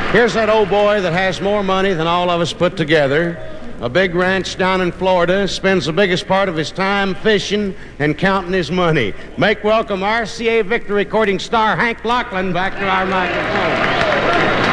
Here's that old boy that has more money than all of us put together. A big ranch down in Florida, spends the biggest part of his time fishing and counting his money. Make welcome RCA Victor recording star Hank Lachlan back to our microphone.